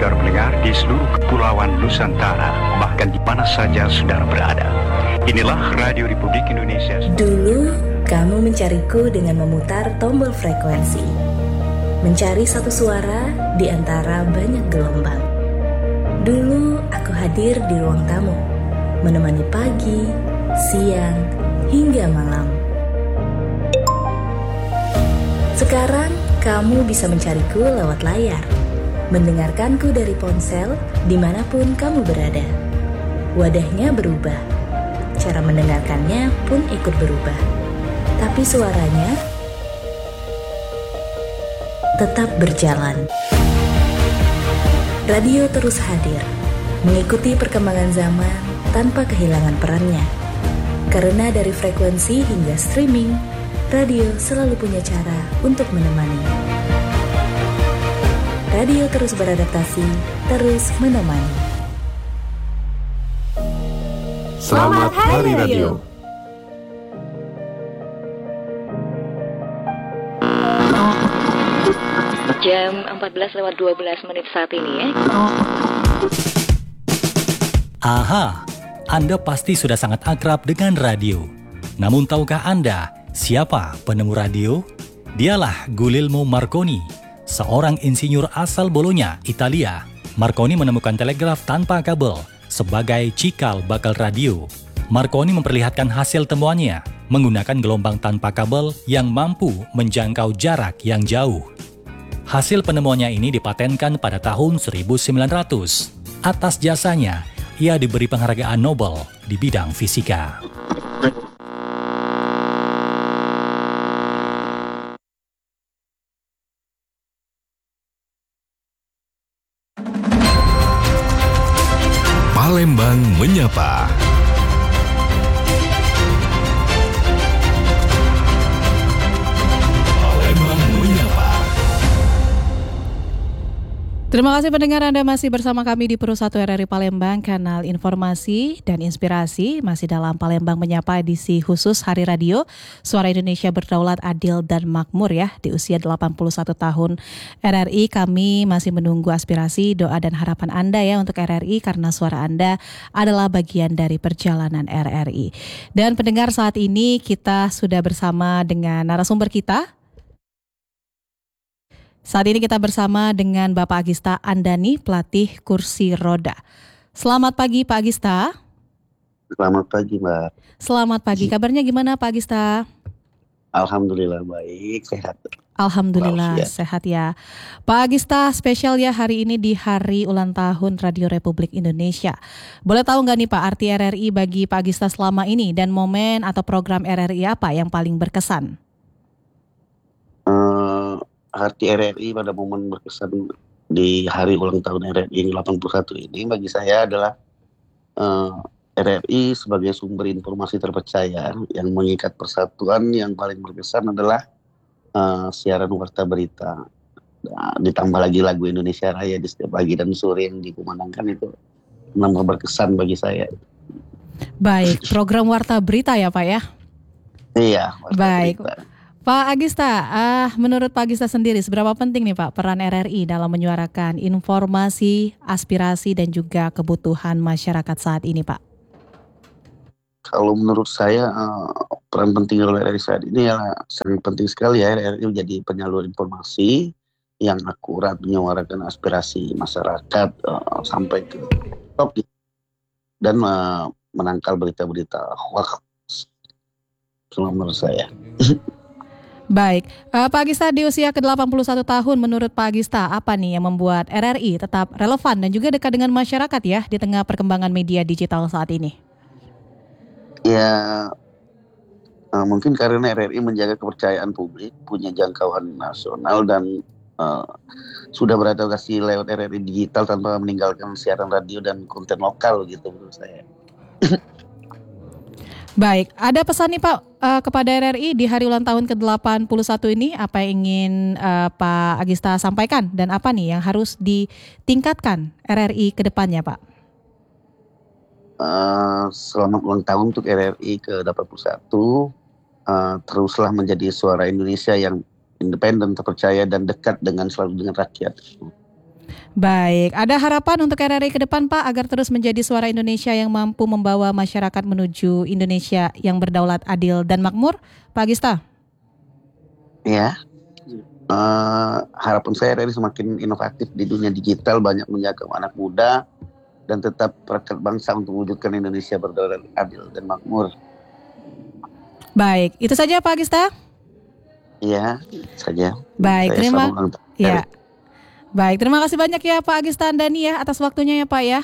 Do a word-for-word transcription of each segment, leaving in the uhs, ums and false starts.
saudara pendengar di seluruh kepulauan Nusantara, bahkan di mana saja saudara berada. Inilah Radio Republik Indonesia. Dulu, kamu mencariku dengan memutar tombol frekuensi. Mencari satu suara di antara banyak gelombang. Dulu, aku hadir di ruang tamu, menemani pagi, siang, hingga malam. Sekarang, kamu bisa mencariku lewat layar, mendengarkanku dari ponsel dimanapun kamu berada. Wadahnya berubah, cara mendengarkannya pun ikut berubah, tapi suaranya tetap berjalan. Radio terus hadir, mengikuti perkembangan zaman tanpa kehilangan perannya. Karena dari frekuensi hingga streaming, radio selalu punya cara untuk menemani. Radio terus beradaptasi, terus menemani. Selamat Hari Radio. Jam empat belas lewat dua belas menit saat ini ya. Aha, Anda pasti sudah sangat akrab dengan radio. Namun tahukah Anda siapa penemu radio? Dialah Guglielmo Marconi, seorang insinyur asal Bologna, Italia. Marconi menemukan telegraf tanpa kabel sebagai cikal bakal radio. Marconi memperlihatkan hasil temuannya menggunakan gelombang tanpa kabel yang mampu menjangkau jarak yang jauh. Hasil penemuannya ini dipatenkan pada tahun seribu sembilan ratus. Atas jasanya, ia diberi penghargaan Nobel di bidang fisika. Palembang Menyapa. Palembang Menyapa. Terima kasih pendengar, Anda masih bersama kami di Pro satu R R I Palembang, kanal informasi dan inspirasi, masih dalam Palembang Menyapa edisi khusus Hari Radio, Suara Indonesia Berdaulat, Adil dan Makmur ya. Di usia delapan puluh satu tahun R R I, kami masih menunggu aspirasi, doa dan harapan Anda ya untuk R R I, karena suara Anda adalah bagian dari perjalanan R R I. Dan pendengar, saat ini kita sudah bersama dengan narasumber kita. Saat ini kita bersama dengan Bapak Agista Andani, pelatih kursi roda. Selamat pagi Pak Agista. Selamat pagi Mbak. Selamat pagi, kabarnya gimana Pak Agista? Alhamdulillah baik, sehat. Alhamdulillah Maaf, ya. sehat ya. Pak Agista, spesial ya hari ini di hari ulang tahun Radio Republik Indonesia. Boleh tahu nggak nih Pak, arti R R I bagi Pak Agista selama ini dan momen atau program R R I apa yang paling berkesan? Uh, arti R R I pada momen berkesan di hari ulang tahun R R I delapan puluh satu ini bagi saya adalah uh, R R I sebagai sumber informasi terpercaya yang mengikat persatuan. Yang paling berkesan adalah uh, siaran warta berita. Nah, ditambah lagi lagu Indonesia Raya di setiap pagi dan sore yang dikumandangkan, itu nambah berkesan bagi saya. Baik, program warta berita ya Pak ya? Iya. Warta Baik. berita. Pak Agista, uh, menurut Pak Agista sendiri seberapa penting nih Pak peran R R I dalam menyuarakan informasi, aspirasi dan juga kebutuhan masyarakat saat ini Pak? Kalau menurut saya uh, peran penting R R I saat ini ya sangat penting sekali ya. R R I menjadi penyalur informasi yang akurat, menyuarakan aspirasi masyarakat uh, sampai ke top dan uh, menangkal berita-berita hoax. Kalau menurut saya. Baik, uh, Pak Agista, di usia ke delapan puluh satu tahun menurut Pak Agista apa nih yang membuat R R I tetap relevan dan juga dekat dengan masyarakat ya di tengah perkembangan media digital saat ini? Ya uh, mungkin karena R R I menjaga kepercayaan publik, punya jangkauan nasional dan uh, sudah beradaptasi lewat R R I digital tanpa meninggalkan siaran radio dan konten lokal gitu menurut saya. Baik, ada pesan nih Pak uh, kepada R R I di hari ulang tahun ke delapan puluh satu ini, apa yang ingin uh, Pak Agista sampaikan dan apa nih yang harus ditingkatkan R R I ke depannya Pak? Uh, selamat ulang tahun untuk R R I ke delapan puluh satu. Uh, teruslah menjadi suara Indonesia yang independen, terpercaya dan dekat dengan selalu dengan rakyat. Baik, ada harapan untuk R R I ke depan Pak agar terus menjadi suara Indonesia yang mampu membawa masyarakat menuju Indonesia yang berdaulat, adil dan makmur, Pak Agista? Ya, uh, harapan saya R R I semakin inovatif di dunia digital, banyak menjaga anak muda dan tetap perekat bangsa untuk mewujudkan Indonesia berdaulat, adil dan makmur. Baik, itu saja Pak Agista? Iya, saja. Baik, Saya terima selalu ulang tahun. ya. Baik, terima kasih banyak ya Pak Agista Andani ya atas waktunya ya Pak ya.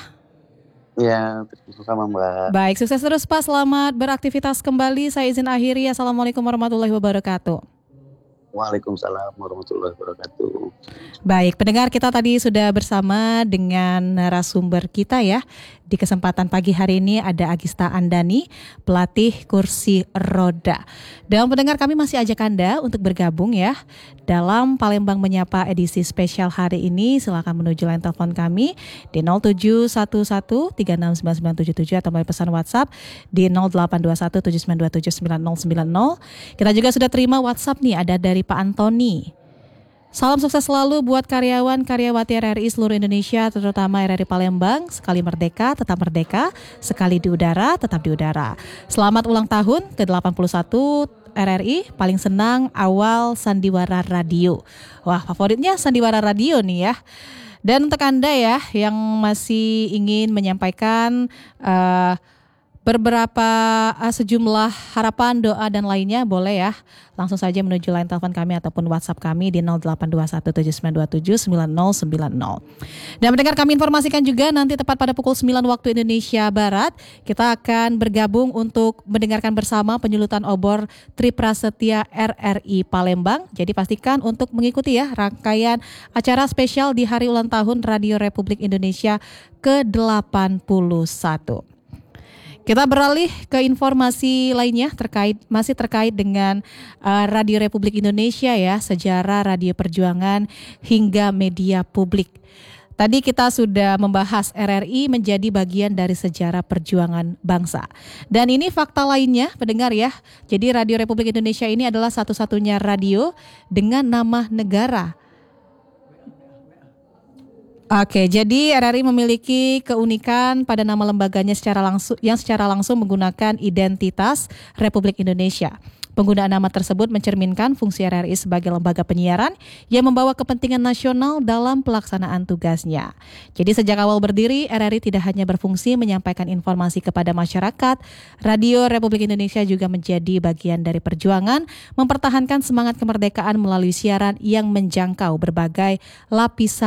Ya, sama Mbak. Baik, sukses terus Pak, selamat beraktivitas kembali. Saya izin akhiri. Assalamualaikum warahmatullahi wabarakatuh. Waalaikumsalam warahmatullahi wabarakatuh. Baik, pendengar, kita tadi sudah bersama dengan narasumber kita ya. Di kesempatan pagi hari ini ada Agista Andani, pelatih kursi roda. Dan pendengar, kami masih ajak Anda untuk bergabung ya dalam Palembang Menyapa edisi spesial hari ini. Silakan menuju line telepon kami di nol tujuh satu satu tiga enam sembilan sembilan tujuh tujuh atau melalui pesan WhatsApp di nol delapan dua satu tujuh sembilan dua tujuh sembilan nol sembilan nol. Kita juga sudah terima WhatsApp nih, ada dari Pak Antoni. Salam sukses selalu buat karyawan karyawati R R I seluruh Indonesia, terutama R R I Palembang. Sekali merdeka, tetap merdeka. Sekali di udara, tetap di udara. Selamat ulang tahun ke delapan puluh satu R R I. Paling senang awal sandiwara radio. Wah, favoritnya sandiwara radio nih ya. Dan untuk Anda ya yang masih ingin menyampaikan uh, beberapa uh, sejumlah harapan, doa dan lainnya, boleh ya langsung saja menuju line telepon kami ataupun WhatsApp kami di nol delapan dua satu tujuh sembilan dua tujuh sembilan nol sembilan nol. Dan mendengar kami informasikan juga nanti tepat pada pukul sembilan waktu Indonesia Barat kita akan bergabung untuk mendengarkan bersama penyulutan obor Triprasetya R R I Palembang. Jadi pastikan untuk mengikuti ya rangkaian acara spesial di hari ulang tahun Radio Republik Indonesia ke delapan puluh satu. Kita beralih ke informasi lainnya terkait masih terkait dengan uh, Radio Republik Indonesia ya, sejarah radio perjuangan hingga media publik. Tadi kita sudah membahas R R I menjadi bagian dari sejarah perjuangan bangsa. Dan ini fakta lainnya, pendengar ya. Jadi Radio Republik Indonesia ini adalah satu-satunya radio dengan nama negara. Oke, jadi R R I memiliki keunikan pada nama lembaganya secara langsung yang secara langsung menggunakan identitas Republik Indonesia. Penggunaan nama tersebut mencerminkan fungsi R R I sebagai lembaga penyiaran yang membawa kepentingan nasional dalam pelaksanaan tugasnya. Jadi sejak awal berdiri, R R I tidak hanya berfungsi menyampaikan informasi kepada masyarakat, Radio Republik Indonesia juga menjadi bagian dari perjuangan mempertahankan semangat kemerdekaan melalui siaran yang menjangkau berbagai lapisan